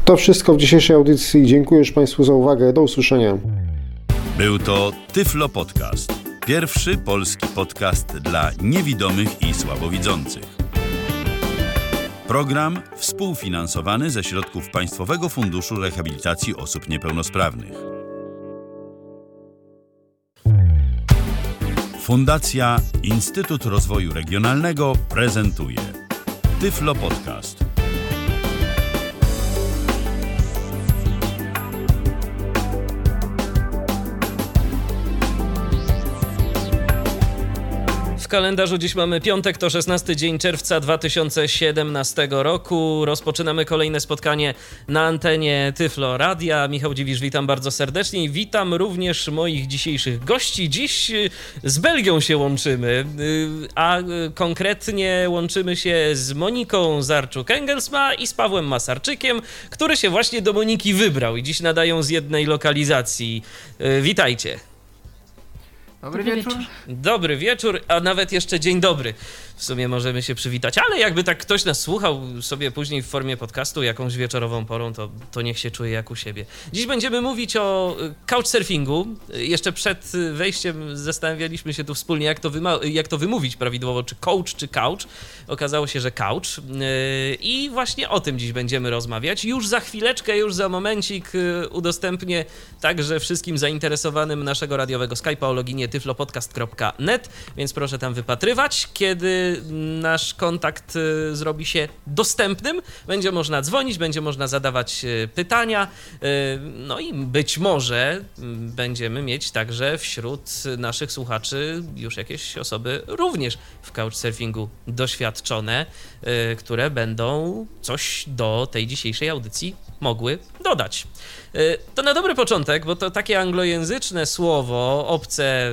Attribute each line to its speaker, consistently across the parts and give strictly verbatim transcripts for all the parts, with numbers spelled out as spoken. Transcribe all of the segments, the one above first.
Speaker 1: To wszystko w dzisiejszej audycji. Dziękuję już Państwu za uwagę. Do usłyszenia.
Speaker 2: Był to Tyflo Podcast. Pierwszy polski podcast dla niewidomych i słabowidzących. Program współfinansowany ze środków Państwowego Funduszu Rehabilitacji Osób Niepełnosprawnych. Fundacja Instytut Rozwoju Regionalnego prezentuje Tyflo Podcast.
Speaker 3: W kalendarzu dziś mamy piątek, to szesnasty dzień czerwca dwa tysiące siedemnastego roku. Rozpoczynamy kolejne spotkanie na antenie Tyflo Radia. Michał Dziwisz, witam bardzo serdecznie i witam również moich dzisiejszych gości. Dziś z Belgią się łączymy, a konkretnie łączymy się z Moniką Zarczuk-Engelsma i z Pawłem Masarczykiem, który się właśnie do Moniki wybrał i dziś nadają z jednej lokalizacji. Witajcie.
Speaker 4: Dobry wieczór.
Speaker 3: Dobry wieczór, a nawet jeszcze dzień dobry. W sumie możemy się przywitać, ale jakby tak ktoś nas słuchał sobie później w formie podcastu jakąś wieczorową porą, to, to niech się czuje jak u siebie. Dziś będziemy mówić o couchsurfingu. Jeszcze przed wejściem zastanawialiśmy się tu wspólnie, jak to, wyma- jak to wymówić prawidłowo, czy coach, czy couch. Okazało się, że couch. I właśnie o tym dziś będziemy rozmawiać. Już za chwileczkę, już za momencik udostępnię także wszystkim zainteresowanym naszego radiowego Skype'a o loginie tyflopodcast kropka net, więc proszę tam wypatrywać. Kiedy nasz kontakt zrobi się dostępnym, będzie można dzwonić, będzie można zadawać pytania, no i być może będziemy mieć także wśród naszych słuchaczy już jakieś osoby również w couchsurfingu doświadczone, które będą coś do tej dzisiejszej audycji mogły dodać. To na dobry początek, bo to takie anglojęzyczne słowo, obce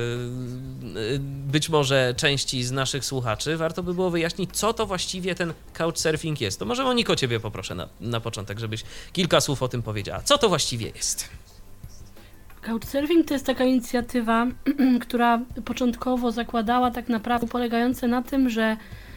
Speaker 3: być może części z naszych słuchaczy, warto by było wyjaśnić, co to właściwie ten couchsurfing jest. To może Moniko, ciebie poproszę na, na początek, żebyś kilka słów o tym powiedziała. Co to właściwie jest?
Speaker 5: Couchsurfing to jest taka inicjatywa, która początkowo zakładała tak naprawdę polegające na tym, że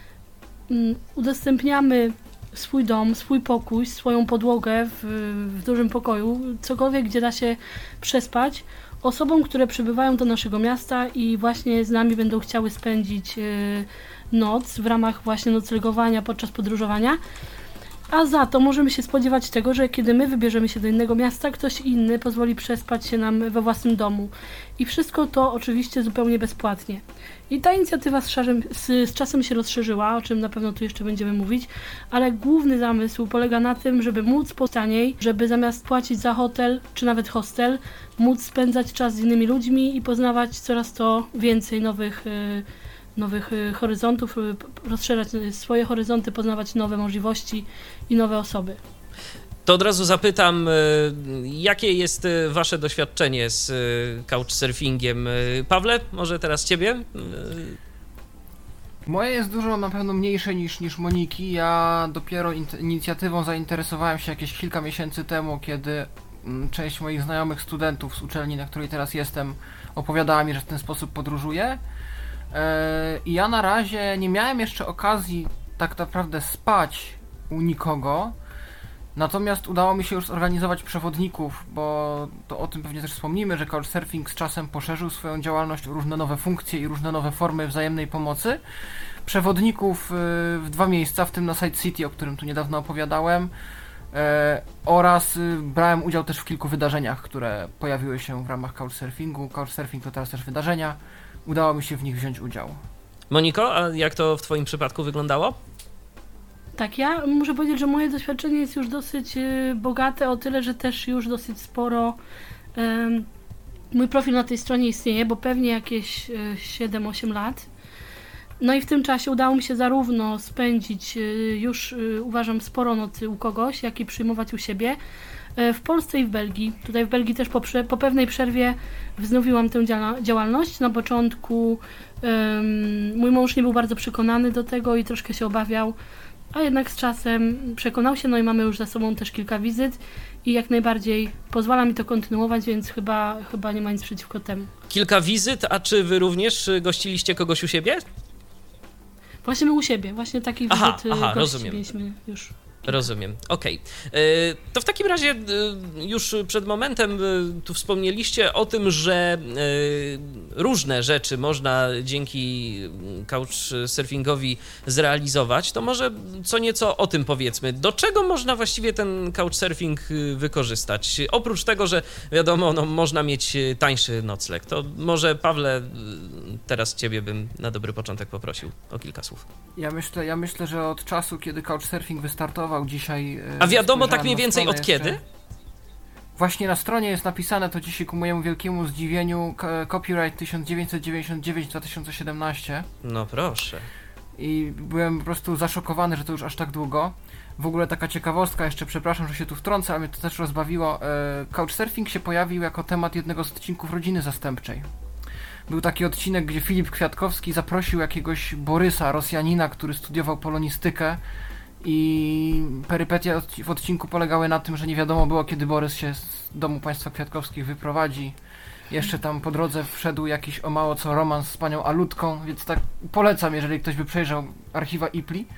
Speaker 5: udostępniamy swój dom, swój pokój, swoją podłogę w, w dużym pokoju, cokolwiek, gdzie da się przespać, osobom, które przybywają do naszego miasta i właśnie z nami będą chciały spędzić y, noc w ramach właśnie noclegowania podczas podróżowania. A za to możemy się spodziewać tego, że kiedy my wybierzemy się do innego miasta, ktoś inny pozwoli przespać się nam we własnym domu. I wszystko to oczywiście zupełnie bezpłatnie. I ta inicjatywa z, szarem, z, z czasem się rozszerzyła, o czym na pewno tu jeszcze będziemy mówić, ale główny zamysł polega na tym, żeby móc po taniej, żeby zamiast płacić za hotel czy nawet hostel, móc spędzać czas z innymi ludźmi i poznawać coraz to więcej nowych yy, nowych horyzontów, rozszerzać swoje horyzonty, poznawać nowe możliwości i nowe osoby.
Speaker 3: To od razu zapytam, jakie jest wasze doświadczenie z couchsurfingiem? Pawle, może teraz ciebie?
Speaker 4: Moje jest dużo na pewno mniejsze niż, niż Moniki. Ja dopiero in- inicjatywą zainteresowałem się jakieś kilka miesięcy temu, kiedy część moich znajomych studentów z uczelni, na której teraz jestem, opowiadała mi, że w ten sposób podróżuje. I ja na razie nie miałem jeszcze okazji tak naprawdę spać u nikogo, natomiast udało mi się już zorganizować przewodników, bo to o tym pewnie też wspomnimy, że couchsurfing z czasem poszerzył swoją działalność o różne nowe funkcje i różne nowe formy wzajemnej pomocy. Przewodników w dwa miejsca, w tym na Side City, o którym tu niedawno opowiadałem, oraz brałem udział też w kilku wydarzeniach, które pojawiły się w ramach couchsurfingu. Couchsurfing to teraz też wydarzenia. Udało mi się w nich wziąć udział.
Speaker 3: Moniko, a jak to w twoim przypadku wyglądało?
Speaker 5: Tak, ja muszę powiedzieć, że moje doświadczenie jest już dosyć bogate, o tyle, że też już dosyć sporo um, mój profil na tej stronie istnieje, bo pewnie jakieś siedem osiem lat. No i w tym czasie udało mi się zarówno spędzić już, uważam, sporo nocy u kogoś, jak i przyjmować u siebie w Polsce i w Belgii. Tutaj w Belgii też po, prze, po pewnej przerwie wznowiłam tę dzia- działalność. Na początku um, mój mąż nie był bardzo przekonany do tego i troszkę się obawiał, a jednak z czasem przekonał się, no i mamy już za sobą też kilka wizyt i jak najbardziej pozwala mi to kontynuować, więc chyba, chyba nie ma nic przeciwko temu.
Speaker 3: Kilka wizyt, a czy wy również gościliście kogoś u siebie?
Speaker 5: Właśnie my u siebie, właśnie takich
Speaker 3: aha,
Speaker 5: wizyt
Speaker 3: aha,
Speaker 5: gości
Speaker 3: rozumiem.
Speaker 5: mieliśmy już.
Speaker 3: Rozumiem, okej. Okay. To w takim razie już przed momentem tu wspomnieliście o tym, że różne rzeczy można dzięki couchsurfingowi zrealizować. To może co nieco o tym powiedzmy. Do czego można właściwie ten couchsurfing wykorzystać? Oprócz tego, że wiadomo, no, można mieć tańszy nocleg. To może Pawle, teraz ciebie bym na dobry początek poprosił o kilka słów.
Speaker 4: Ja myślę, ja myślę, że od czasu, kiedy couchsurfing wystartował dzisiaj...
Speaker 3: A wiadomo tak mniej więcej od kiedy?
Speaker 4: Jeszcze... Właśnie na stronie jest napisane to dzisiaj ku mojemu wielkiemu zdziwieniu, copyright tysiąc dziewięćset dziewięćdziesiąt dziewięć dwa tysiące siedemnaście.
Speaker 3: No proszę.
Speaker 4: I byłem po prostu zaszokowany, że to już aż tak długo. W ogóle taka ciekawostka, jeszcze przepraszam, że się tu wtrącę, ale mnie to też rozbawiło. Couchsurfing się pojawił jako temat jednego z odcinków Rodziny Zastępczej. Był taki odcinek, gdzie Filip Kwiatkowski zaprosił jakiegoś Borysa, Rosjanina, który studiował polonistykę, i perypetia w odcinku polegały na tym, że nie wiadomo było, kiedy Borys się z domu państwa Kwiatkowskich wyprowadzi. Jeszcze tam po drodze wszedł jakiś o mało co romans z panią Alutką, więc tak polecam, jeżeli ktoś by przejrzał archiwa I P L I.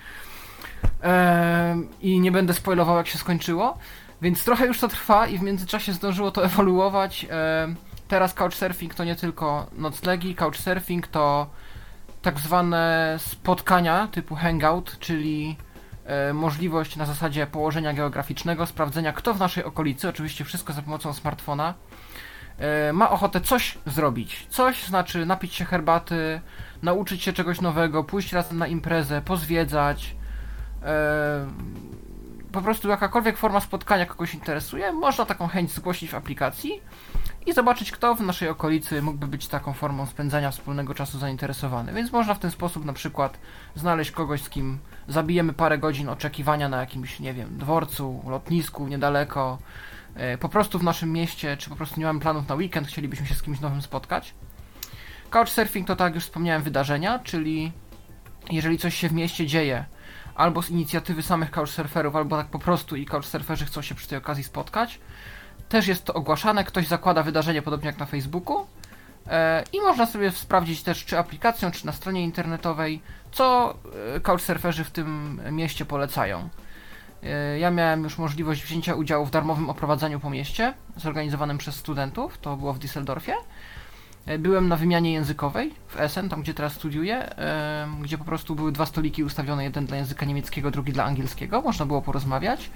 Speaker 4: Eee, I nie będę spoilował, jak się skończyło. Więc trochę już to trwa i w międzyczasie zdążyło to ewoluować. Eee, teraz couchsurfing to nie tylko noclegi, couchsurfing to tak zwane spotkania typu hangout, czyli e, możliwość na zasadzie położenia geograficznego, sprawdzenia, kto w naszej okolicy, oczywiście wszystko za pomocą smartfona, e, ma ochotę coś zrobić. Coś znaczy napić się herbaty, nauczyć się czegoś nowego, pójść razem na imprezę, pozwiedzać. E, po prostu jakakolwiek forma spotkania kogoś interesuje, można taką chęć zgłosić w aplikacji i zobaczyć, kto w naszej okolicy mógłby być taką formą spędzania wspólnego czasu zainteresowany. Więc można w ten sposób na przykład znaleźć kogoś, z kim zabijemy parę godzin oczekiwania na jakimś, nie wiem, dworcu, lotnisku niedaleko, po prostu w naszym mieście, czy po prostu nie mamy planów na weekend, chcielibyśmy się z kimś nowym spotkać. Couchsurfing to, tak jak już wspomniałem, wydarzenia, czyli jeżeli coś się w mieście dzieje, albo z inicjatywy samych couchsurferów, albo tak po prostu i couchsurferzy chcą się przy tej okazji spotkać. Też jest to ogłaszane, ktoś zakłada wydarzenie podobnie jak na Facebooku e, i można sobie sprawdzić też czy aplikacją, czy na stronie internetowej, co couchsurferzy w tym mieście polecają. E, ja miałem już możliwość wzięcia udziału w darmowym oprowadzaniu po mieście, zorganizowanym przez studentów, to było w Düsseldorfie. E, byłem na wymianie językowej w Essen, tam gdzie teraz studiuję, e, gdzie po prostu były dwa stoliki ustawione, jeden dla języka niemieckiego, drugi dla angielskiego, można było porozmawiać.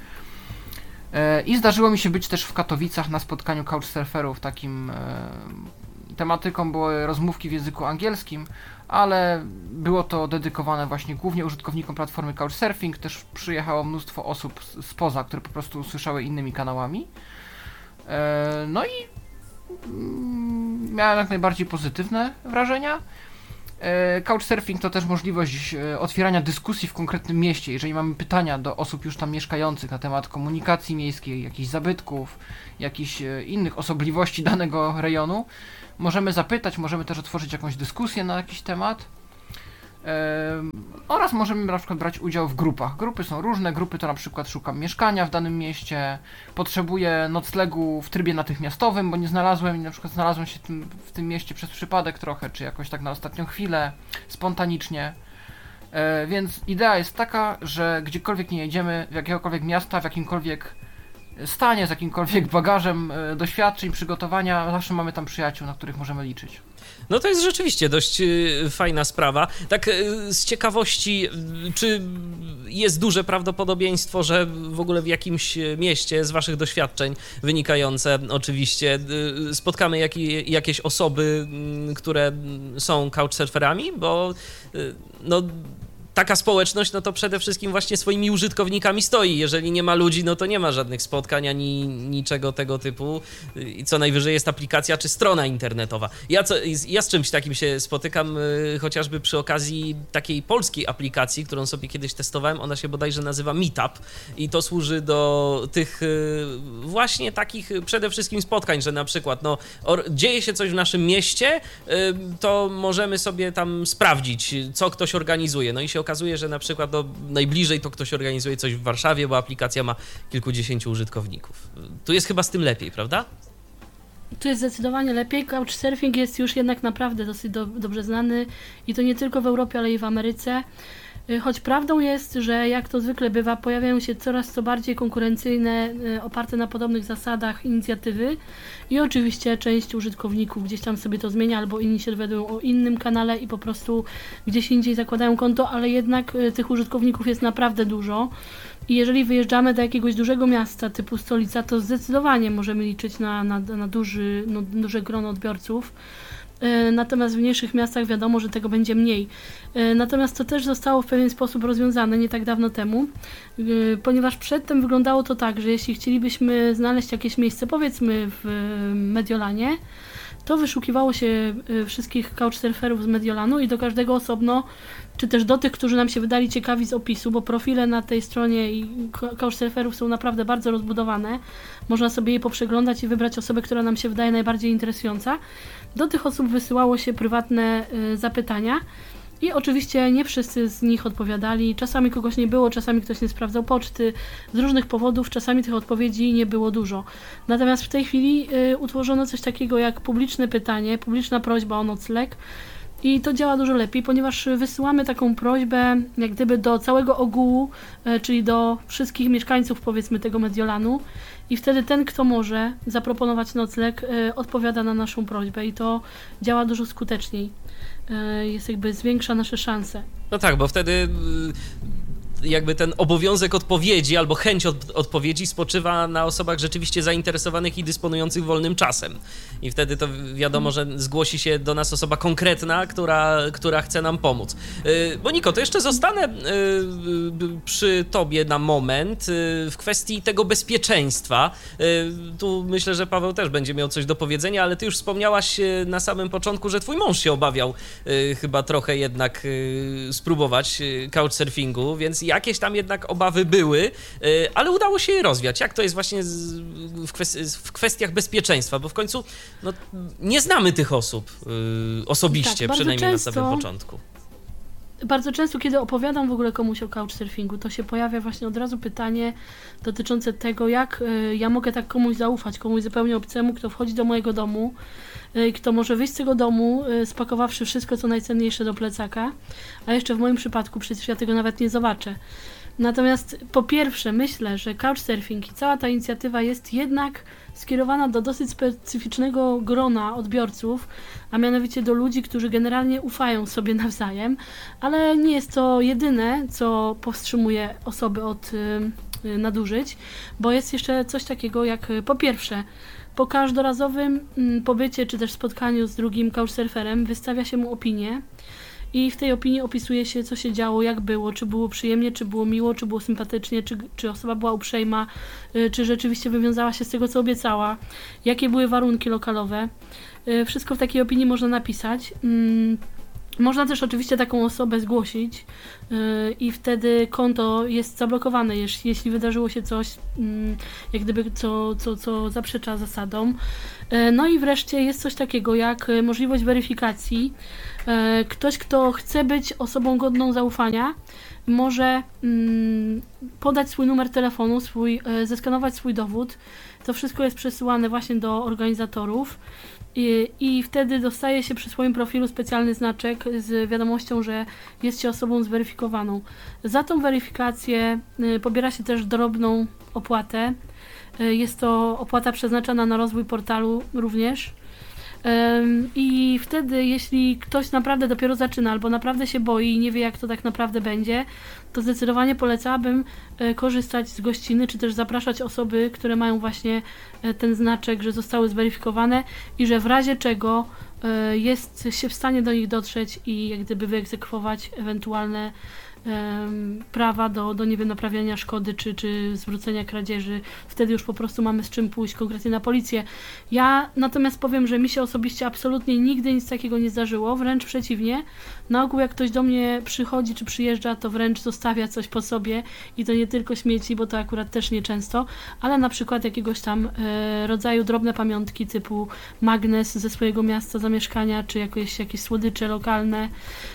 Speaker 4: I zdarzyło mi się być też w Katowicach na spotkaniu couchsurferów. Takim e, tematyką były rozmówki w języku angielskim, ale było to dedykowane właśnie głównie użytkownikom platformy Couchsurfing. Też przyjechało mnóstwo osób spoza, które po prostu usłyszały innymi kanałami. E, no i mm, miałem jak najbardziej pozytywne wrażenia. Couchsurfing to też możliwość otwierania dyskusji w konkretnym mieście. Jeżeli mamy pytania do osób już tam mieszkających na temat komunikacji miejskiej, jakichś zabytków, jakichś innych osobliwości danego rejonu, możemy zapytać, możemy też otworzyć jakąś dyskusję na jakiś temat. Oraz możemy na przykład brać udział w grupach. Grupy są różne, grupy to na przykład szukam mieszkania w danym mieście, potrzebuję noclegu w trybie natychmiastowym, bo nie znalazłem i na przykład znalazłem się tym, w tym mieście przez przypadek trochę, czy jakoś tak na ostatnią chwilę, spontanicznie. E, więc idea jest taka, że gdziekolwiek nie jedziemy, w jakiegokolwiek miasta, w jakimkolwiek stanie, z jakimkolwiek bagażem e, doświadczeń, przygotowania, zawsze mamy tam przyjaciół, na których możemy liczyć.
Speaker 3: No to jest rzeczywiście dość y, fajna sprawa. Tak y, z ciekawości, y, czy jest duże prawdopodobieństwo, że w ogóle w jakimś mieście z waszych doświadczeń wynikające oczywiście y, spotkamy jak, jakieś osoby, y, które są couchsurferami, bo y, no taka społeczność, no to przede wszystkim właśnie swoimi użytkownikami stoi. Jeżeli nie ma ludzi, no to nie ma żadnych spotkań ani niczego tego typu. I co najwyżej jest aplikacja czy strona internetowa. Ja, co, ja z czymś takim się spotykam y, chociażby przy okazji takiej polskiej aplikacji, którą sobie kiedyś testowałem. Ona się bodajże nazywa Meetup i to służy do tych y, właśnie takich przede wszystkim spotkań, że na przykład no, or, dzieje się coś w naszym mieście, y, to możemy sobie tam sprawdzić, co ktoś organizuje. No i się okazuje, że na przykład no, najbliżej to ktoś organizuje coś w Warszawie, bo aplikacja ma kilkudziesięciu użytkowników. Tu jest chyba z tym lepiej, prawda?
Speaker 5: Tu jest zdecydowanie lepiej. Couchsurfing jest już jednak naprawdę dosyć do, dobrze znany i to nie tylko w Europie, ale i w Ameryce. Choć prawdą jest, że jak to zwykle bywa, pojawiają się coraz to bardziej konkurencyjne, oparte na podobnych zasadach inicjatywy i oczywiście część użytkowników gdzieś tam sobie to zmienia, albo inni się dowiadują o innym kanale i po prostu gdzieś indziej zakładają konto, ale jednak tych użytkowników jest naprawdę dużo. I jeżeli wyjeżdżamy do jakiegoś dużego miasta typu stolica, to zdecydowanie możemy liczyć na, na, na duży, no, duże grono odbiorców. Natomiast w mniejszych miastach wiadomo, że tego będzie mniej. Natomiast to też zostało w pewien sposób rozwiązane nie tak dawno temu, ponieważ przedtem wyglądało to tak, że jeśli chcielibyśmy znaleźć jakieś miejsce, powiedzmy w Mediolanie, to wyszukiwało się wszystkich couchsurferów z Mediolanu i do każdego osobno, czy też do tych, którzy nam się wydali ciekawi z opisu, bo profile na tej stronie i couchsurferów są naprawdę bardzo rozbudowane. Można sobie je poprzeglądać i wybrać osobę, która nam się wydaje najbardziej interesująca. Do tych osób wysyłało się prywatne y, zapytania i oczywiście nie wszyscy z nich odpowiadali. Czasami kogoś nie było, czasami ktoś nie sprawdzał poczty. Z różnych powodów czasami tych odpowiedzi nie było dużo. Natomiast w tej chwili y, utworzono coś takiego jak publiczne pytanie, publiczna prośba o nocleg. I to działa dużo lepiej, ponieważ wysyłamy taką prośbę jak gdyby do całego ogółu, czyli do wszystkich mieszkańców powiedzmy tego Mediolanu i wtedy ten, kto może zaproponować nocleg, odpowiada na naszą prośbę i to działa dużo skuteczniej. Jest jakby zwiększa nasze szanse.
Speaker 3: No tak, bo wtedy jakby ten obowiązek odpowiedzi albo chęć od, odpowiedzi spoczywa na osobach rzeczywiście zainteresowanych i dysponujących wolnym czasem. I wtedy to wiadomo, że zgłosi się do nas osoba konkretna, która, która chce nam pomóc. Yy, Moniko, to jeszcze zostanę yy, przy tobie na moment yy, w kwestii tego bezpieczeństwa. Yy, tu myślę, że Paweł też będzie miał coś do powiedzenia, ale ty już wspomniałaś yy, na samym początku, że twój mąż się obawiał yy, chyba trochę jednak yy, spróbować yy, couchsurfingu, więc jakieś tam jednak obawy były, ale udało się je rozwiać. Jak to jest właśnie w, kwest- w kwestiach bezpieczeństwa, bo w końcu no, nie znamy tych osób yy, osobiście,
Speaker 5: tak,
Speaker 3: przynajmniej
Speaker 5: często,
Speaker 3: na samym początku.
Speaker 5: Bardzo często, kiedy opowiadam w ogóle komuś o couchsurfingu, to się pojawia właśnie od razu pytanie dotyczące tego, jak y, ja mogę tak komuś zaufać, komuś zupełnie obcemu, kto wchodzi do mojego domu, y, kto może wyjść z tego domu, y, spakowawszy wszystko, co najcenniejsze do plecaka, a jeszcze w moim przypadku przecież ja tego nawet nie zobaczę. Natomiast po pierwsze myślę, że couchsurfing i cała ta inicjatywa jest jednak skierowana do dosyć specyficznego grona odbiorców, a mianowicie do ludzi, którzy generalnie ufają sobie nawzajem, ale nie jest to jedyne, co powstrzymuje osoby od y, nadużyć, bo jest jeszcze coś takiego jak po pierwsze po każdorazowym y, pobycie czy też spotkaniu z drugim couchsurferem wystawia się mu opinię. I w tej opinii opisuje się, co się działo, jak było, czy było przyjemnie, czy było miło, czy było sympatycznie, czy, czy osoba była uprzejma, czy rzeczywiście wywiązała się z tego, co obiecała, jakie były warunki lokalowe. Wszystko w takiej opinii można napisać. Można też oczywiście taką osobę zgłosić yy, i wtedy konto jest zablokowane, jeśli, jeśli wydarzyło się coś, yy, jak gdyby co, co, co zaprzecza zasadom. Yy, no i wreszcie jest coś takiego jak możliwość weryfikacji. Yy, ktoś, kto chce być osobą godną zaufania, może yy, podać swój numer telefonu, swój, yy, zeskanować swój dowód. To wszystko jest przesyłane właśnie do organizatorów. I, I wtedy dostaje się przy swoim profilu specjalny znaczek z wiadomością, że jest się osobą zweryfikowaną. Za tą weryfikację y, pobiera się też drobną opłatę. Y, jest to opłata przeznaczona na rozwój portalu również. Y, I wtedy, jeśli ktoś naprawdę dopiero zaczyna albo naprawdę się boi i nie wie, jak to tak naprawdę będzie, to zdecydowanie polecałabym korzystać z gościny, czy też zapraszać osoby, które mają właśnie ten znaczek, że zostały zweryfikowane i że w razie czego jest się w stanie do nich dotrzeć i jak gdyby wyegzekwować ewentualne um, prawa do, do nie wiem, naprawiania szkody czy, czy zwrócenia kradzieży. Wtedy już po prostu mamy z czym pójść konkretnie na policję. Ja natomiast powiem, że mi się osobiście absolutnie nigdy nic takiego nie zdarzyło, wręcz przeciwnie. Na ogół jak ktoś do mnie przychodzi czy przyjeżdża, to wręcz zostawia coś po sobie i to nie tylko śmieci, bo to akurat też nieczęsto, ale na przykład jakiegoś tam e, rodzaju drobne pamiątki typu magnes ze swojego miasta zamieszkania, czy jakieś, jakieś słodycze lokalne.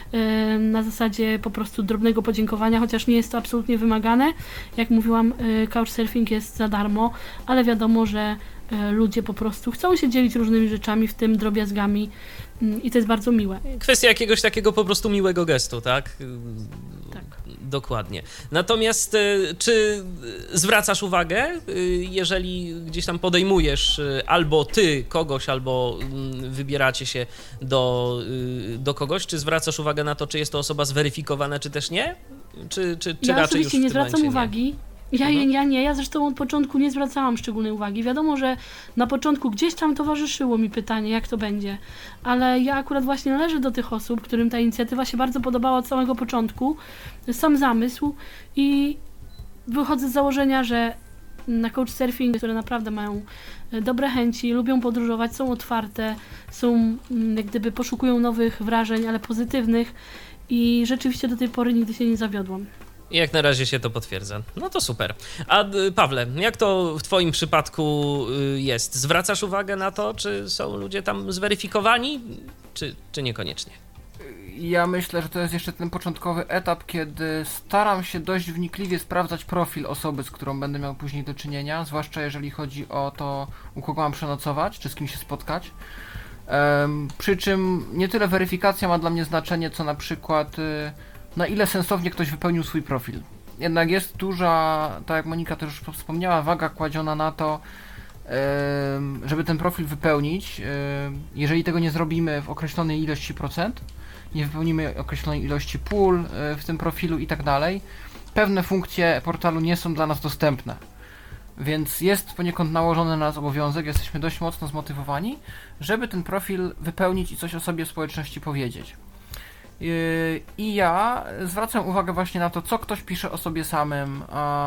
Speaker 5: na zasadzie po prostu drobnego podziękowania, chociaż nie jest to absolutnie wymagane. Jak mówiłam, couchsurfing jest za darmo, ale wiadomo, że ludzie po prostu chcą się dzielić różnymi rzeczami, w tym drobiazgami i to jest bardzo miłe.
Speaker 3: Kwestia jakiegoś takiego po prostu miłego gestu, tak?
Speaker 5: Tak.
Speaker 3: Dokładnie. Natomiast czy zwracasz uwagę, jeżeli gdzieś tam podejmujesz albo ty kogoś, albo wybieracie się do, do kogoś, czy zwracasz uwagę na to, czy jest to osoba zweryfikowana, czy też nie? Czy, czy, czy
Speaker 5: ja
Speaker 3: raczej
Speaker 5: oczywiście
Speaker 3: już
Speaker 5: nie
Speaker 3: w tym
Speaker 5: zwracam
Speaker 3: momencie
Speaker 5: uwagi.
Speaker 3: Nie?
Speaker 5: Ja,
Speaker 3: Mhm.
Speaker 5: ja nie, ja zresztą od początku nie zwracałam szczególnej uwagi. Wiadomo, że na początku gdzieś tam towarzyszyło mi pytanie, jak to będzie, ale ja akurat właśnie należę do tych osób, którym ta inicjatywa się bardzo podobała od samego początku, sam zamysł i wychodzę z założenia, że na couchsurfing, które naprawdę mają dobre chęci, lubią podróżować, są otwarte, są jak gdyby poszukują nowych wrażeń, ale pozytywnych i rzeczywiście do tej pory nigdy się nie zawiodłam.
Speaker 3: I jak na razie się to potwierdza. No to super. A Pawle, jak to w twoim przypadku jest? Zwracasz uwagę na to, czy są ludzie tam zweryfikowani, czy, czy niekoniecznie?
Speaker 4: Ja myślę, że to jest jeszcze ten początkowy etap, kiedy staram się dość wnikliwie sprawdzać profil osoby, z którą będę miał później do czynienia, zwłaszcza jeżeli chodzi o to, u kogo mam przenocować, czy z kim się spotkać. Um, przy czym nie tyle weryfikacja ma dla mnie znaczenie, co na przykład y, na ile sensownie ktoś wypełnił swój profil. Jednak jest duża, tak jak Monika też już wspomniała, waga kładziona na to, żeby ten profil wypełnić. Jeżeli tego nie zrobimy w określonej ilości procent, nie wypełnimy określonej ilości pól w tym profilu i tak dalej, pewne funkcje portalu nie są dla nas dostępne. Więc jest poniekąd nałożony na nas obowiązek, jesteśmy dość mocno zmotywowani, żeby ten profil wypełnić i coś o sobie w społeczności powiedzieć. I ja zwracam uwagę właśnie na to, co ktoś pisze o sobie samym,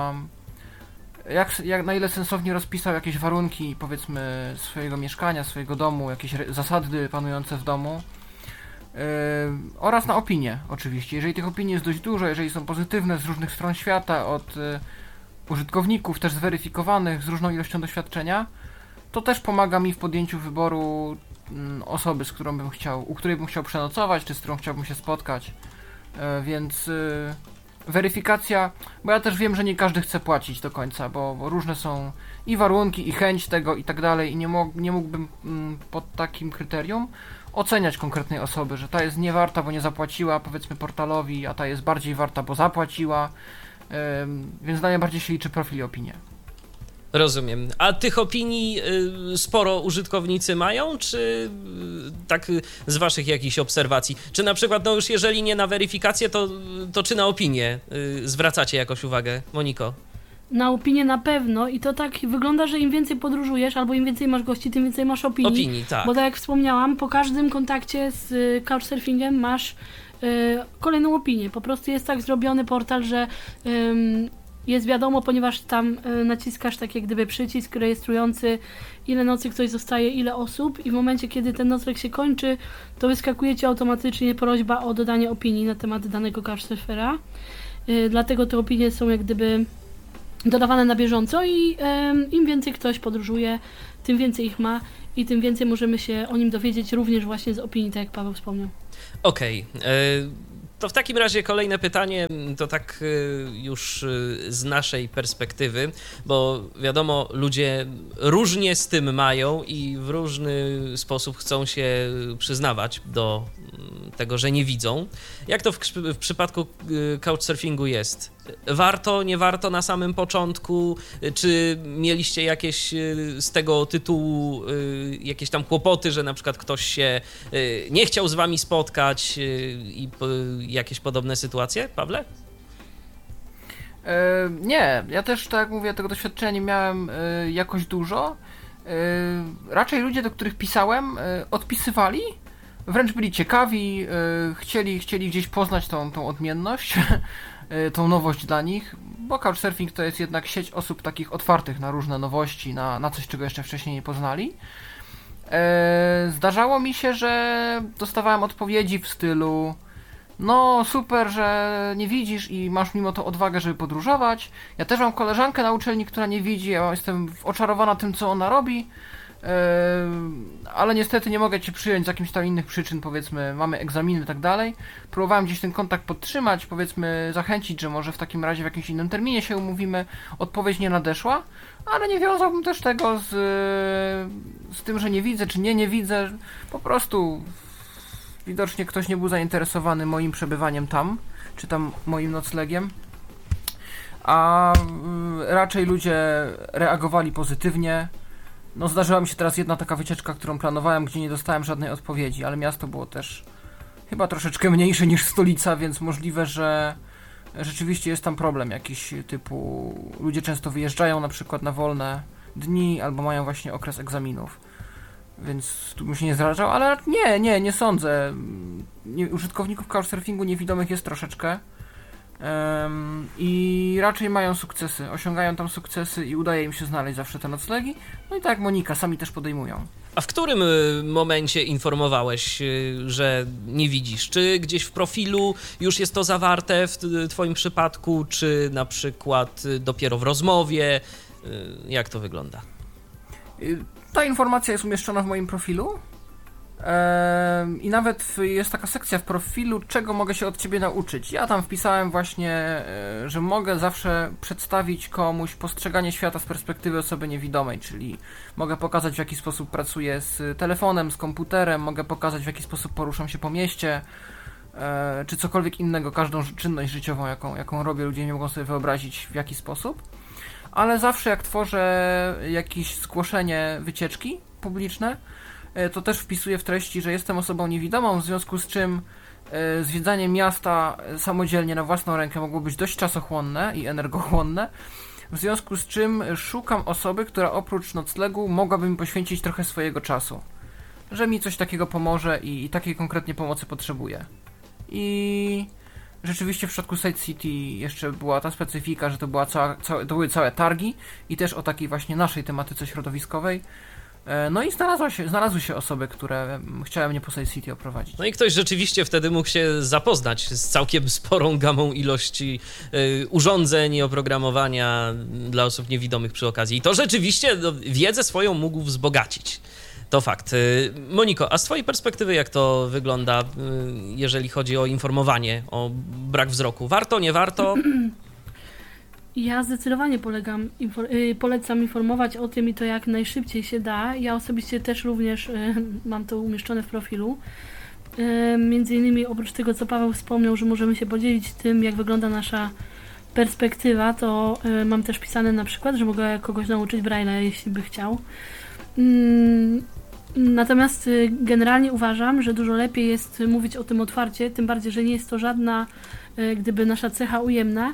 Speaker 4: jak, jak, na ile sensownie rozpisał jakieś warunki, powiedzmy, swojego mieszkania, swojego domu, jakieś zasady panujące w domu, yy, oraz na opinie oczywiście. Jeżeli tych opinii jest dość dużo, jeżeli są pozytywne z różnych stron świata, od yy, użytkowników też zweryfikowanych z różną ilością doświadczenia, to też pomaga mi w podjęciu wyboru yy, osoby, z którą bym chciał, u której bym chciał przenocować, czy z którą chciałbym się spotkać, yy, więc... Yy, weryfikacja, bo ja też wiem, że nie każdy chce płacić do końca, bo, bo różne są i warunki, i chęć tego i tak dalej i nie, mo- nie mógłbym mm, pod takim kryterium oceniać konkretnej osoby, że ta jest nie warta, bo nie zapłaciła, powiedzmy, portalowi, a ta jest bardziej warta, bo zapłaciła, ym, więc dla mnie bardziej się liczy profil i opinie.
Speaker 3: Rozumiem. A tych opinii y, sporo użytkownicy mają, czy y, tak y, z waszych jakichś obserwacji? Czy na przykład, no już jeżeli nie na weryfikację, to, to czy na opinię y, zwracacie jakoś uwagę? Moniko?
Speaker 5: Na opinię na pewno i to tak wygląda, że im więcej podróżujesz albo im więcej masz gości, tym więcej masz opinii.
Speaker 3: Opinii, tak.
Speaker 5: Bo tak jak wspomniałam, po każdym kontakcie z y, couchsurfingiem masz y, kolejną opinię. Po prostu jest tak zrobiony portal, że y, jest wiadomo, ponieważ tam y, naciskasz tak jak gdyby przycisk rejestrujący, ile nocy ktoś zostaje, ile osób i w momencie, kiedy ten nocleg się kończy, to wyskakuje ci automatycznie prośba o dodanie opinii na temat danego couchsurfera. Y, dlatego te opinie są jak gdyby dodawane na bieżąco i y, im więcej ktoś podróżuje, tym więcej ich ma i tym więcej możemy się o nim dowiedzieć również właśnie z opinii, tak jak Paweł wspomniał.
Speaker 3: Okej. Okay. To w takim razie kolejne pytanie, to tak już z naszej perspektywy, bo wiadomo, ludzie różnie z tym mają i w różny sposób chcą się przyznawać do tego, że nie widzą. Jak to w, w przypadku couchsurfingu jest? Warto, nie warto na samym początku? Czy mieliście jakieś z tego tytułu jakieś tam kłopoty, że na przykład ktoś się nie chciał z wami spotkać i jakieś podobne sytuacje? Pawle?
Speaker 4: E, nie, ja też, tak jak mówię, tego doświadczenia nie miałem e, jakoś dużo. E, raczej ludzie, do których pisałem, e, odpisywali, wręcz byli ciekawi, e, chcieli, chcieli gdzieś poznać tą, tą odmienność, e, tą nowość dla nich, bo couchsurfing to jest jednak sieć osób takich otwartych na różne nowości, na, na coś, czego jeszcze wcześniej nie poznali. E, zdarzało mi się, że dostawałem odpowiedzi w stylu: no super, że nie widzisz i masz mimo to odwagę, żeby podróżować. Ja też mam koleżankę na uczelni, która nie widzi, ja jestem oczarowana tym, co ona robi. ale niestety nie mogę Cię przyjąć z jakimś tam innych przyczyn, powiedzmy, mamy egzaminy i tak dalej. Próbowałem gdzieś ten kontakt podtrzymać, powiedzmy, zachęcić, że może w takim razie w jakimś innym terminie się umówimy. Odpowiedź nie nadeszła, ale nie wiązałbym też tego z, z tym, że nie widzę, czy nie, nie widzę. Po prostu widocznie ktoś nie był zainteresowany moim przebywaniem tam, czy tam moim noclegiem. A raczej ludzie reagowali pozytywnie. No zdarzyła mi się teraz jedna taka wycieczka, którą planowałem, gdzie nie dostałem żadnej odpowiedzi, ale miasto było też chyba troszeczkę mniejsze niż stolica, więc możliwe, że rzeczywiście jest tam problem jakiś typu ludzie często wyjeżdżają na przykład na wolne dni albo mają właśnie okres egzaminów, więc tu bym się nie zrażał, ale nie, nie, nie sądzę. Nie, użytkowników couchsurfingu niewidomych jest troszeczkę. Um, i raczej mają sukcesy, osiągają tam sukcesy i udaje im się znaleźć zawsze te noclegi. No i tak jak Monika, sami też podejmują.
Speaker 3: A w którym momencie informowałeś, że nie widzisz? Czy gdzieś w profilu już jest to zawarte w twoim przypadku, czy na przykład dopiero w rozmowie? Jak to wygląda?
Speaker 4: Ta informacja jest umieszczona w moim profilu. I nawet jest taka sekcja w profilu, czego mogę się od Ciebie nauczyć. Ja tam wpisałem właśnie, że mogę zawsze przedstawić komuś postrzeganie świata z perspektywy osoby niewidomej, czyli mogę pokazać, w jaki sposób pracuję z telefonem, z komputerem, mogę pokazać, w jaki sposób poruszam się po mieście, czy cokolwiek innego, każdą czynność życiową, jaką, jaką robię, ludzie nie mogą sobie wyobrazić, w jaki sposób. Ale zawsze jak tworzę jakieś zgłoszenie wycieczki publiczne, to też wpisuję w treści, że jestem osobą niewidomą, w związku z czym e, zwiedzanie miasta samodzielnie na własną rękę mogło być dość czasochłonne i energochłonne, w związku z czym szukam osoby, która oprócz noclegu mogłaby mi poświęcić trochę swojego czasu, że mi coś takiego pomoże i, i takiej konkretnie pomocy potrzebuję. I rzeczywiście w przypadku Side City jeszcze była ta specyfika, że to, była cała, całe, to były całe targi i też o takiej właśnie naszej tematyce środowiskowej. No i znalazła się, znalazły się osoby, które chciały mnie po Side City oprowadzić.
Speaker 3: No i ktoś rzeczywiście wtedy mógł się zapoznać z całkiem sporą gamą ilości y, urządzeń i oprogramowania dla osób niewidomych przy okazji. I to rzeczywiście no, wiedzę swoją mógł wzbogacić. To fakt. Y, Moniko, a z twojej perspektywy jak to wygląda, y, jeżeli chodzi o informowanie o brak wzroku? Warto, nie warto?
Speaker 5: Ja zdecydowanie polegam, infor- y, polecam informować o tym i to jak najszybciej się da. Ja osobiście też również y, mam to umieszczone w profilu. Y, między innymi oprócz tego, co Paweł wspomniał, że możemy się podzielić tym, jak wygląda nasza perspektywa, to y, mam też pisane na przykład, że mogę kogoś nauczyć Braille'a, jeśli by chciał. Y, natomiast y, generalnie uważam, że dużo lepiej jest mówić o tym otwarcie, tym bardziej, że nie jest to żadna, y, gdyby nasza cecha ujemna.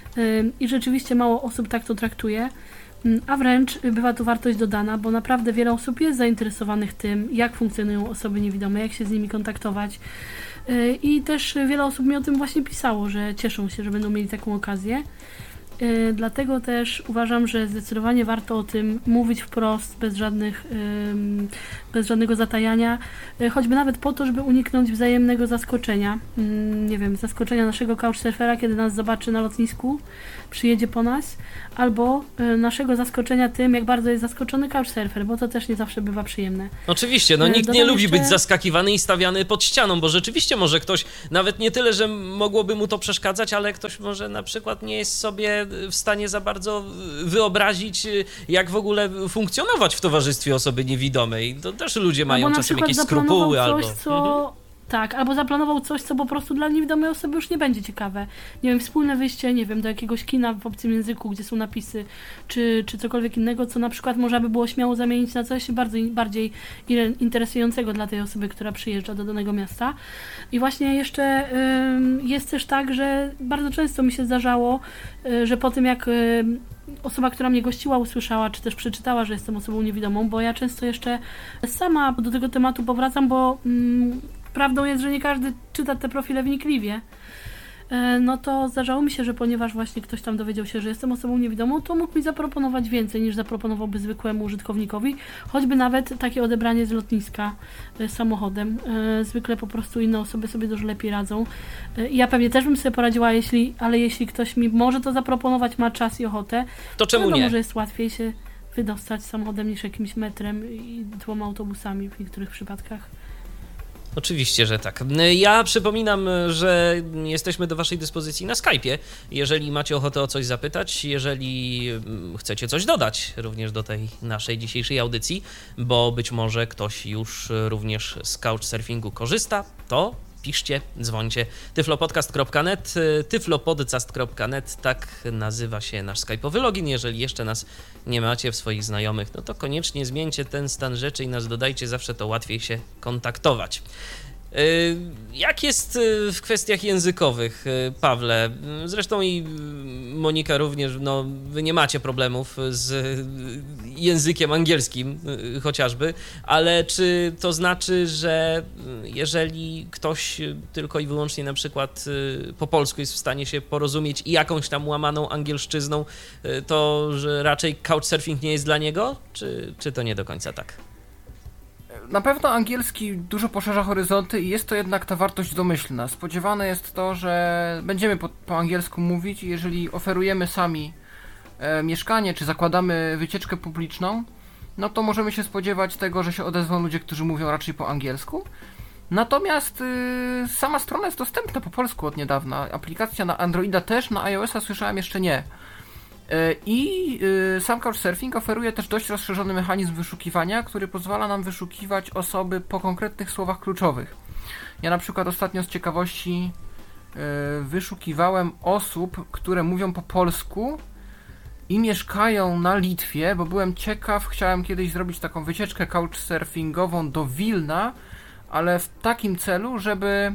Speaker 5: I rzeczywiście mało osób tak to traktuje, a wręcz bywa tu wartość dodana, bo naprawdę wiele osób jest zainteresowanych tym, jak funkcjonują osoby niewidome, jak się z nimi kontaktować i też wiele osób mi o tym właśnie pisało, że cieszą się, że będą mieli taką okazję. Dlatego też uważam, że zdecydowanie warto o tym mówić wprost, bez żadnych, bez żadnego zatajania, choćby nawet po to, żeby uniknąć wzajemnego zaskoczenia. Nie wiem, zaskoczenia naszego couchsurfera, kiedy nas zobaczy na lotnisku, przyjedzie po nas, albo naszego zaskoczenia tym, jak bardzo jest zaskoczony couchsurfer, bo to też nie zawsze bywa przyjemne.
Speaker 3: Oczywiście, no nikt
Speaker 5: Dodam
Speaker 3: nie lubi
Speaker 5: jeszcze...
Speaker 3: być zaskakiwany i stawiany pod ścianą, bo rzeczywiście może ktoś, nawet nie tyle, że mogłoby mu to przeszkadzać, ale ktoś może na przykład nie jest sobie w stanie za bardzo wyobrazić, jak w ogóle funkcjonować w towarzystwie osoby niewidomej. To też ludzie mają
Speaker 5: albo
Speaker 3: czasem jakieś skrupuły.
Speaker 5: Coś,
Speaker 3: albo
Speaker 5: co... Mhm. Tak, albo zaplanował coś, co po prostu dla niewidomej osoby już nie będzie ciekawe. Nie wiem, wspólne wyjście, nie wiem, do jakiegoś kina w obcym języku, gdzie są napisy, czy, czy cokolwiek innego, co na przykład można by było śmiało zamienić na coś bardzo, bardziej interesującego dla tej osoby, która przyjeżdża do danego miasta. I właśnie jeszcze y, jest też tak, że bardzo często mi się zdarzało, y, że po tym jak y, osoba, która mnie gościła, usłyszała, czy też przeczytała, że jestem osobą niewidomą, bo ja często jeszcze sama do tego tematu powracam, bo mm, prawdą jest, że nie każdy czyta te profile wnikliwie. No to zdarzało mi się, że ponieważ właśnie ktoś tam dowiedział się, że jestem osobą niewidomą, to mógł mi zaproponować więcej niż zaproponowałby zwykłemu użytkownikowi, choćby nawet takie odebranie z lotniska samochodem. Zwykle po prostu inne osoby sobie dużo lepiej radzą. Ja pewnie też bym sobie poradziła, jeśli, ale jeśli ktoś mi może to zaproponować, ma czas i ochotę,
Speaker 3: to czemu
Speaker 5: wiadomo,
Speaker 3: nie?
Speaker 5: że jest łatwiej się wydostać samochodem niż jakimś metrem i dwoma autobusami w niektórych przypadkach.
Speaker 3: Oczywiście, że tak. Ja przypominam, że jesteśmy do waszej dyspozycji na Skype'ie. Jeżeli macie ochotę o coś zapytać, jeżeli chcecie coś dodać również do tej naszej dzisiejszej audycji, bo być może ktoś już również z couchsurfingu korzysta, to piszcie, dzwońcie. tyflopodcast kropka net, tyflopodcast kropka net, tak nazywa się nasz skype'owy login. Jeżeli jeszcze nas nie macie w swoich znajomych, no to koniecznie zmieńcie ten stan rzeczy i nas dodajcie, zawsze to łatwiej się kontaktować. Jak jest w kwestiach językowych, Pawle? Zresztą i Monika również, no wy nie macie problemów z językiem angielskim chociażby, ale czy to znaczy, że jeżeli ktoś tylko i wyłącznie na przykład po polsku jest w stanie się porozumieć i jakąś tam łamaną angielszczyzną, to że raczej couchsurfing nie jest dla niego? Czy, czy to nie do końca tak?
Speaker 4: Na pewno angielski dużo poszerza horyzonty i jest to jednak ta wartość domyślna. Spodziewane jest to, że będziemy po, po angielsku mówić i jeżeli oferujemy sami e, mieszkanie, czy zakładamy wycieczkę publiczną, no to możemy się spodziewać tego, że się odezwą ludzie, którzy mówią raczej po angielsku. Natomiast y, sama strona jest dostępna po polsku od niedawna. Aplikacja na Androida też, na iOS-a słyszałem jeszcze nie. I sam Couchsurfing oferuje też dość rozszerzony mechanizm wyszukiwania, który pozwala nam wyszukiwać osoby po konkretnych słowach kluczowych. Ja na przykład ostatnio z ciekawości wyszukiwałem osób, które mówią po polsku i mieszkają na Litwie, bo byłem ciekaw, chciałem kiedyś zrobić taką wycieczkę couchsurfingową do Wilna, ale w takim celu, żeby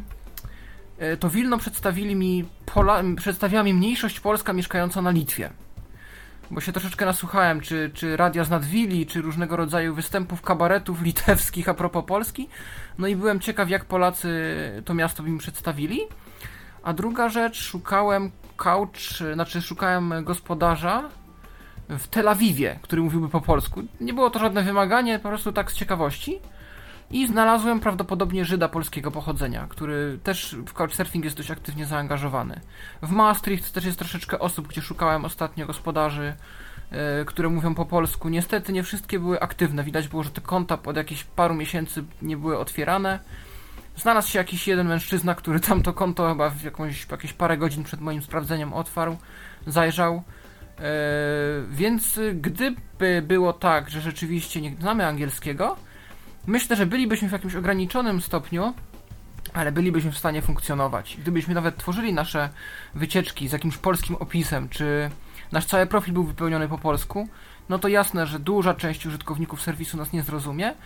Speaker 4: to Wilno przedstawili mi Pola... przedstawiła mi mniejszość polska mieszkająca na Litwie. Bo się troszeczkę nasłuchałem, czy, czy radia z Nadwili, czy różnego rodzaju występów kabaretów litewskich a propos Polski. No i byłem ciekaw, jak Polacy to miasto by mi przedstawili. A druga rzecz, szukałem couch, znaczy szukałem gospodarza w Tel Awiwie, który mówiłby po polsku. Nie było to żadne wymaganie, po prostu tak z ciekawości. I znalazłem prawdopodobnie Żyda polskiego pochodzenia, który też w couchsurfing jest dość aktywnie zaangażowany. W Maastricht też jest troszeczkę osób, gdzie szukałem ostatnio gospodarzy, yy, które mówią po polsku. Niestety nie wszystkie były aktywne. Widać było, że te konta od jakichś paru miesięcy nie były otwierane. Znalazł się jakiś jeden mężczyzna, który tam to konto chyba w jakąś, jakieś parę godzin przed moim sprawdzeniem otwarł, zajrzał. Yy, więc gdyby było tak, że rzeczywiście nie znamy angielskiego, myślę, że bylibyśmy w jakimś ograniczonym stopniu, ale bylibyśmy w stanie funkcjonować. Gdybyśmy nawet tworzyli nasze wycieczki z jakimś polskim opisem, czy nasz cały profil był wypełniony po polsku, no to jasne, że duża część użytkowników serwisu nas nie zrozumie,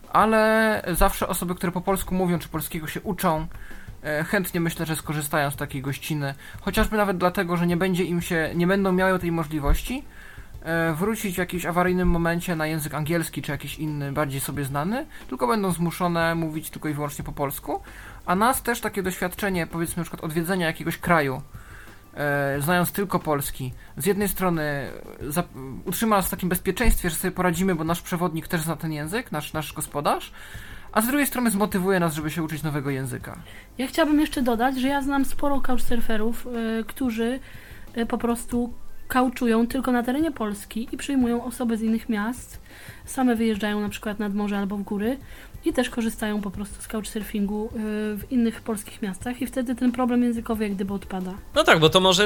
Speaker 4: ale zawsze osoby, które po polsku mówią, czy polskiego się uczą, chętnie myślę, że skorzystają z takiej gościny. Chociażby nawet dlatego, że nie będzie im się, nie będą miały tej możliwości wrócić w jakimś awaryjnym momencie na język angielski czy jakiś inny, bardziej sobie znany, tylko będą zmuszone mówić tylko i wyłącznie po polsku, a nas też takie doświadczenie, powiedzmy na przykład odwiedzenia jakiegoś kraju, e, znając tylko polski, z jednej strony za, utrzyma nas w takim bezpieczeństwie, że sobie poradzimy, bo nasz przewodnik też zna ten język, nasz, nasz gospodarz, a z drugiej strony zmotywuje nas, żeby się uczyć nowego języka.
Speaker 5: Ja chciałabym jeszcze dodać, że ja znam sporo couchsurferów, y, którzy y, po prostu couchują tylko na terenie Polski i przyjmują osoby z innych miast. Same wyjeżdżają na przykład nad morze albo w góry i też korzystają po prostu z couchsurfingu w innych polskich miastach i wtedy ten problem językowy jak gdyby odpada.
Speaker 3: No tak, bo to może